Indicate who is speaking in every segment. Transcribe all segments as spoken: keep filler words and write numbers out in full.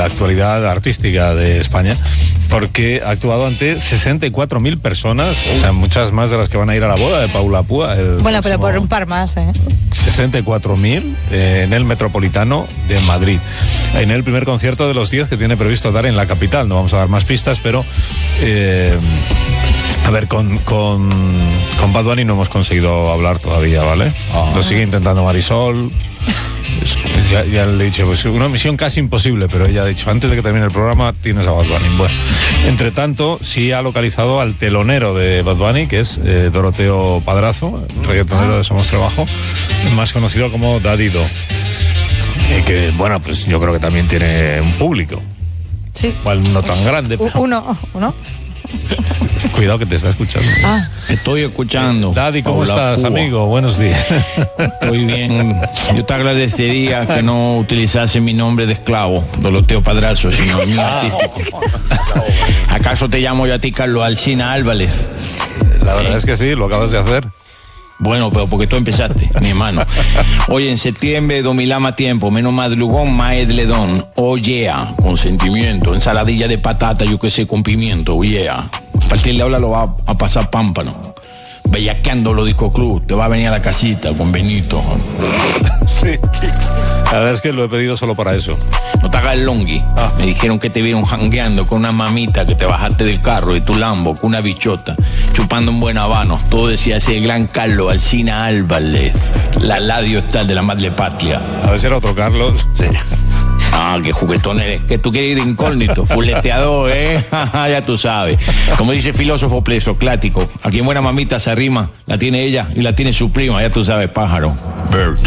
Speaker 1: actualidad artística de España, porque ha actuado ante sesenta y cuatro mil personas, o sea, muchas más de las que van a ir a la boda de Paula Púa.
Speaker 2: Bueno, pero por un par más, ¿eh?
Speaker 1: sesenta y cuatro mil eh, en el Metropolitano de Madrid, en el primer concierto de los diez que tiene previsto dar en la capital. No vamos a dar más pistas, pero eh, a ver, con, con, con Bad Bunny no hemos conseguido hablar todavía, ¿vale? Oh. Lo sigue intentando Marisol. Ya, ya le he dicho, pues una misión casi imposible, pero ella ha dicho, antes de que termine el programa tienes a Bad Bunny. Bueno, entre tanto, sí ha localizado al telonero de Bad Bunny, que es eh, Doroteo Padrazo, reggaetonero de Somos Trabajo, más conocido como Daddy Do. Y que, bueno, pues yo creo que también tiene un público.
Speaker 2: Sí.
Speaker 1: Igual no tan grande, pero...
Speaker 2: Uno, uno.
Speaker 1: Cuidado que te está escuchando.
Speaker 3: Ah. Estoy escuchando.
Speaker 1: Daddy, ¿cómo
Speaker 3: Paula
Speaker 1: estás,
Speaker 3: Púa.
Speaker 1: amigo? Buenos días.
Speaker 3: Estoy bien. Yo te agradecería que no utilizase mi nombre de esclavo, Doroteo Padrazo, sino el mío artístico. ¿Acaso te llamo yo a ti Carlos Alsina Álvarez?
Speaker 1: La verdad ¿Eh? es que sí, lo acabas de hacer.
Speaker 3: Bueno, pero porque tú empezaste, mi hermano. Oye, en septiembre domilá más tiempo, menos madrugón, más edledón. Oh yeah, con sentimiento, ensaladilla de patata, yo que sé, con pimiento, oh yeah. A partir de ahora lo va a pasar pámpano. Bellaqueando los disco club, te va a venir a la casita con Benito.
Speaker 1: Sí, la verdad es que lo he pedido solo para eso.
Speaker 3: No te hagas el longui. Ah. Me dijeron que te vieron jangueando con una mamita, que te bajaste del carro y tu Lambo con una bichota, chupando un buen habano. Todo decía así, el gran Carlos Alsina Álvarez, la ladio está de la madre patria.
Speaker 1: A ver si era otro Carlos.
Speaker 3: Sí. Ah, qué juguetón eres. Que tú quieres ir de incógnito, fuleteador, ¿eh? Ya tú sabes. Como dice el filósofo presocrático, a quien buena mamita se arrima, la tiene ella y la tiene su prima, ya tú sabes, pájaro. Bird.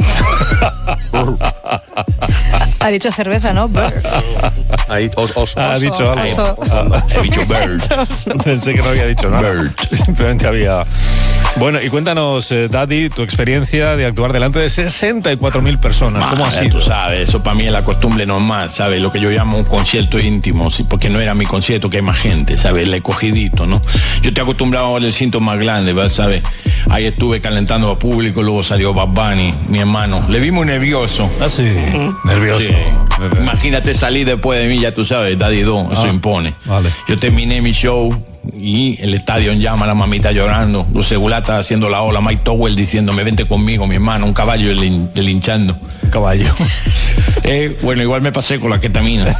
Speaker 2: Ha dicho cerveza, ¿no? Bird.
Speaker 1: Ahí, os, os, ha
Speaker 2: oso,
Speaker 1: dicho algo.
Speaker 2: Oso.
Speaker 1: Ah,
Speaker 3: he dicho bird.
Speaker 1: Pensé que no había dicho nada.
Speaker 3: Bird.
Speaker 1: Simplemente había... Bueno, y cuéntanos, eh, Daddy, tu experiencia de actuar delante de sesenta y cuatro mil personas.
Speaker 3: Ma,
Speaker 1: ¿Cómo ha sido?
Speaker 3: Tú sabes, eso para mí es la costumbre normal, ¿sabes? Lo que yo llamo un concierto íntimo, ¿sí? Porque no era mi concierto, que hay más gente, ¿sabes? El escogidito, ¿no? Yo estoy acostumbrado al cinto más grande, ¿sabes? Ahí estuve calentando a público, luego salió Bad Bunny, mi hermano. Le vi muy nervioso.
Speaker 1: Ah, sí. ¿Mm? Nervioso.
Speaker 3: Sí. Imagínate salir después de mí, ya tú sabes, Daddy Do, eso
Speaker 1: ah,
Speaker 3: impone.
Speaker 1: Vale.
Speaker 3: Yo terminé mi show y el estadio en llama, la mamita llorando, los segulatas haciendo la ola, Mike Towell diciéndome vente conmigo, mi hermano, un caballo delinchando.
Speaker 1: Un caballo.
Speaker 3: eh, bueno, igual me pasé con la ketamina.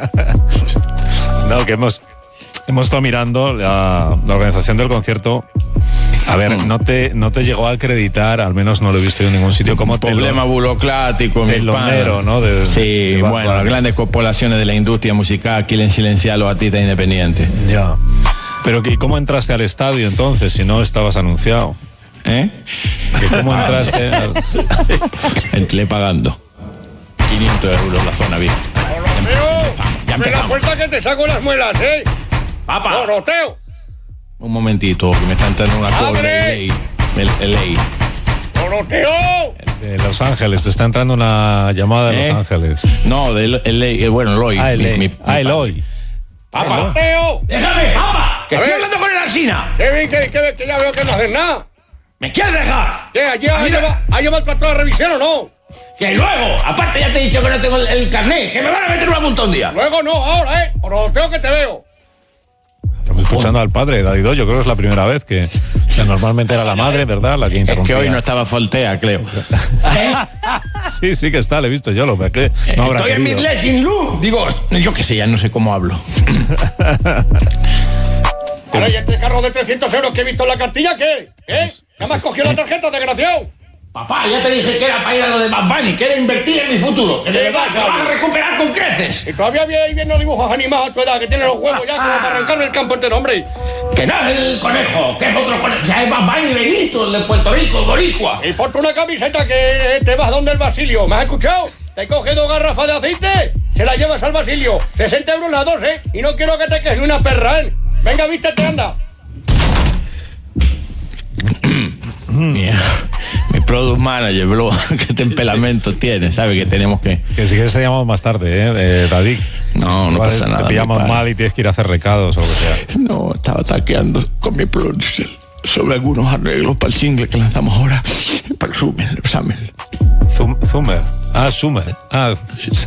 Speaker 1: No, que hemos hemos estado mirando la, la organización del concierto. A ver, no te, no te llegó a acreditar, al menos no lo he visto en ningún sitio, como
Speaker 3: problema burocrático,
Speaker 1: telonero, ¿no? De,
Speaker 3: sí,
Speaker 1: de
Speaker 3: bueno, las grandes corporaciones de la industria musical quieren silenciar a los artistas independientes.
Speaker 1: Ya. Pero ¿y cómo entraste al estadio entonces si no estabas anunciado?
Speaker 3: ¿Eh?
Speaker 1: ¿Que ¿Cómo entraste? Al...
Speaker 3: Entré pagando quinientos euros la zona vieja.
Speaker 4: Ya empezamos. La puerta que te saco las muelas, ¿eh?
Speaker 3: ¡Papá!
Speaker 4: ¡Doroteo!
Speaker 3: Un momentito, que me está entrando una cola de ley. De ley.
Speaker 4: ¡Doroteo!
Speaker 1: De Los Ángeles, te está entrando una llamada de ¿Eh? Los Ángeles.
Speaker 3: No, de ley, bueno, Eloy.
Speaker 1: Ah, Eloy. Mi, mi, ah, Eloy.
Speaker 4: ¡Papá! ¡Doroteo!
Speaker 3: ¡Déjame, papá! ¡Que estoy hablando con el Alsina!
Speaker 4: ¡Que, que, que, que ya veo que no haces nada!
Speaker 3: ¿Me quieres dejar?
Speaker 4: ¿Qué? ¿Ha llevado para toda la revisión o no?
Speaker 3: Que luego, aparte ya te he dicho que no tengo el, el carnet, que me van a meter una multa un día.
Speaker 4: Luego no, ahora, ¿eh? Doroteo, que te veo.
Speaker 1: Estamos escuchando al padre, Daddy Do, yo creo que es la primera vez que, que normalmente era la madre, ¿verdad? La que interrumpía.
Speaker 3: Es que hoy no estaba Foltea, creo.
Speaker 1: ¿Eh? Sí, sí que está, le he visto yo, lo veo que no habrá
Speaker 3: Estoy
Speaker 1: querido.
Speaker 3: En mi Legend Loop. Digo, yo qué sé, ya no sé cómo hablo.
Speaker 4: Ahora, ¿y este carro de trescientos euros que he visto en la cartilla, qué? ¿Qué? ¿Ya me has cogido la tarjeta, desgraciado?
Speaker 3: Papá, ya te dije que era para ir a lo de Bad Bunny, que era invertir en mi futuro, que de verdad que lo vas a recuperar con creces.
Speaker 4: Y todavía ahí viendo dibujos animados a tu edad, que tienes los huevos ya como para arrancarme el campo entero, hombre.
Speaker 3: Que no es el conejo, que es otro conejo, ya es Bad Bunny Benito, el de Puerto Rico, boricua.
Speaker 4: Y ponte una camiseta que te vas donde el Basilio, ¿me has escuchado? Te coges dos garrafas de aceite, se las llevas al Basilio, sesenta euros las dos, ¿eh? Y no quiero que te quedes ni una perra, ¿eh? Venga, vístete, anda.
Speaker 3: Yeah. Mi product manager, bro, qué temperamento tiene, sabe que tenemos que...
Speaker 1: Que si quieres te llamamos más tarde, ¿eh? De Daddy.
Speaker 3: No, no
Speaker 1: Igual
Speaker 3: pasa nada.
Speaker 1: Te pillamos mal y tienes que ir a hacer recados o lo que sea.
Speaker 3: No, estaba taqueando con mi producer sobre algunos arreglos para el single que lanzamos ahora, para el Summer, Summer.
Speaker 1: Zum, Zummer. Ah, Summer. Ah,